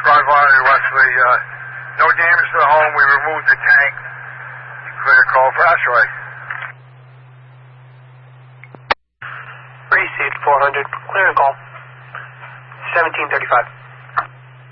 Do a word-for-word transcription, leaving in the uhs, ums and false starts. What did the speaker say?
Broadwater, Wesley. Uh, no damage to the home. We removed the tank. Clear a call for asteroid. Receipt four hundred. Clear a call. seventeen thirty-five.